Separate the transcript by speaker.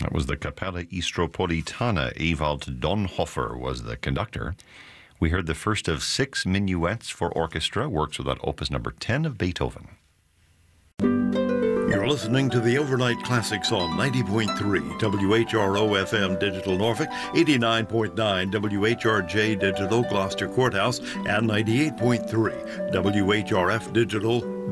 Speaker 1: That was the Capella Istropolitana. Ewald Donhofer was the conductor. We heard the first of 6 minuets for orchestra, works without opus number 10 of Beethoven.
Speaker 2: You're listening to the Overnight Classics on 90.3 WHRO FM Digital Norfolk, 89.9 WHRJ Digital Gloucester Courthouse, and 98.3 WHRF Digital